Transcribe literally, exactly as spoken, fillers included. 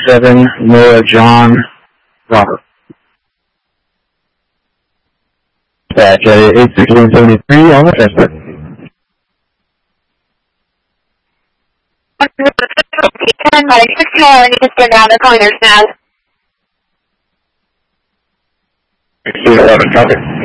seven, Nora John Robert. Dispatch at eight sixteen seventy-three on the transfer. ten, like six more, I need to stand down the corners now. sixteen eleven, copy.